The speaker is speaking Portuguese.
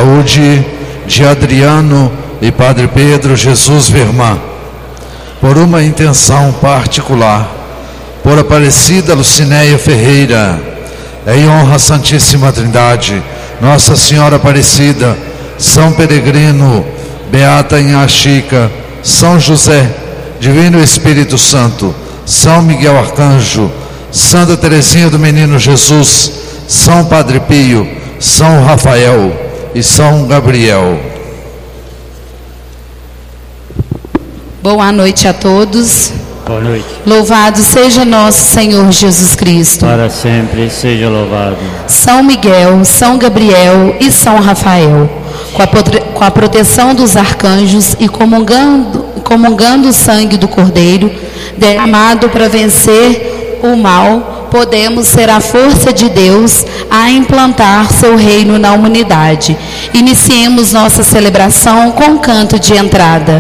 saúde de Adriano e Padre Pedro Jesus Vermã. Por uma intenção particular, por Aparecida Lucinéia Ferreira, em honra à Santíssima Trindade, Nossa Senhora Aparecida, São Peregrino, Beata Inha Chica, São José, Divino Espírito Santo, São Miguel Arcanjo, Santa Teresinha do Menino Jesus, São Padre Pio, São Rafael e São Gabriel. Boa noite a todos. Boa noite. Louvado seja nosso Senhor Jesus Cristo. Para sempre seja louvado. São Miguel, São Gabriel e São Rafael, com a proteção dos arcanjos e comungando o sangue do Cordeiro, derramado para vencer o mal, podemos ser a força de Deus a implantar seu reino na humanidade. Iniciemos nossa celebração com canto de entrada.